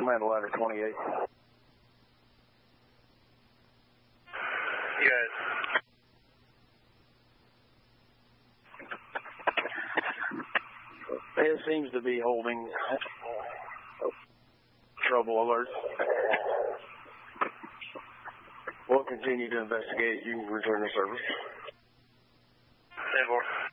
Command ladder 28. Yes. It seems to be holding trouble alert. We'll continue to investigate. You return to service. 10-4.